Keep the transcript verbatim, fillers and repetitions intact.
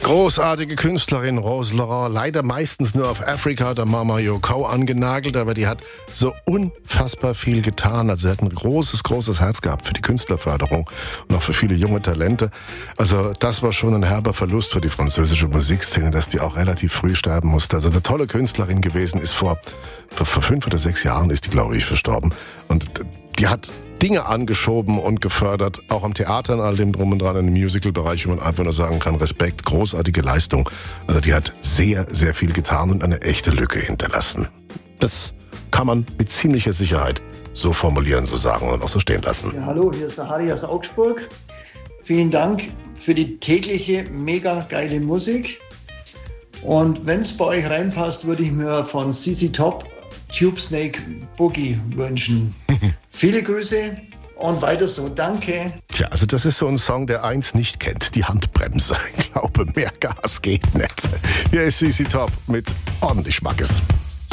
Großartige Künstlerin Rose Laurent, leider meistens nur auf Africa oder Mama Yoko angenagelt, aber die hat so unfassbar viel getan. Also sie hat ein großes, großes Herz gehabt für die Künstlerförderung und auch für viele junge Talente. Also das war schon ein herber Verlust für die französische Musikszene, dass die auch relativ früh sterben musste. Also eine tolle Künstlerin gewesen, ist vor, vor, vor fünf oder sechs Jahren ist die, glaube ich, verstorben. Und die hat Dinge angeschoben und gefördert, auch am Theater und all dem drum und dran, im Musical-Bereich, wo man einfach nur sagen kann, Respekt, großartige Leistung. Also die hat sehr, sehr viel getan und eine echte Lücke hinterlassen. Das kann man mit ziemlicher Sicherheit so formulieren, so sagen und auch so stehen lassen. Ja, hallo, hier ist der Harry aus Augsburg. Vielen Dank für die tägliche, mega geile Musik. Und wenn es bei euch reinpasst, würde ich mir von C C Top Tube Snake Boogie wünschen. Viele Grüße und weiter so. Danke. Tja, also das ist so ein Song, der eins nicht kennt, die Handbremse. Ich glaube, mehr Gas geht nicht. Hier ist C C Top mit ordentlich Schmackes.